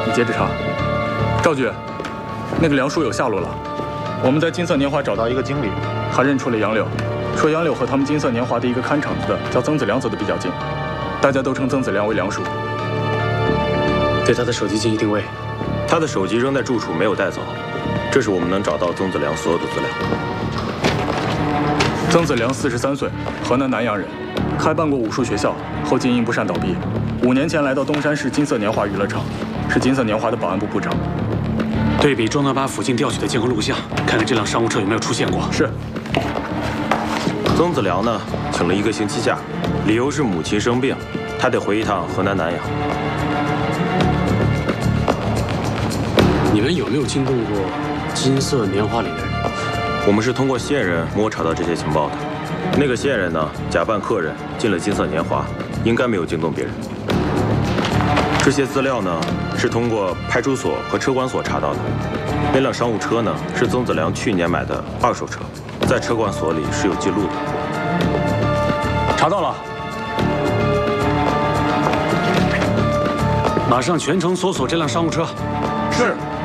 你接着查。赵局，那个梁叔有下落了。我们在金色年华找到一个经理，还认出了杨柳，说杨柳和他们金色年华的一个看场子的叫曾子良走得比较近，大家都称曾子良为梁叔。 对他的手机进行定位， 他的手机仍在住处，没有带走。这是我们能找到曾子良所有的资料。 曾子良43岁，河南南阳人，开办过武术学校，后经营不善倒闭。5年前来到东山市金色年华娱乐场，是金色年华的保安部部长。 对比中南巴附近调取的监控录像，看看这辆商务车有没有出现过。 是。 曾子良呢，请了1个星期假，理由是母亲生病，他得回一趟河南南阳。 你们有没有惊动过金色年华里的人？ 我们是通过线人摸查到这些情报的。那个线人呢，假扮客人进了金色年华，应该没有惊动别人。这些资料呢，是通过派出所和车管所查到的。那辆商务车呢，是曾子良去年买的2手车，在车管所里是有记录的。 查到了，马上全程搜索这辆商务车。 是。